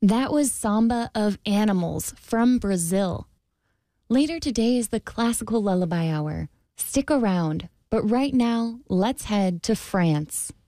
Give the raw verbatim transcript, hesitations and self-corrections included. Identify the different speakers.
Speaker 1: That was Samba of Animals from Brazil. Later today is the Classical Lullaby Hour. Stick around, but right now, let's head to France.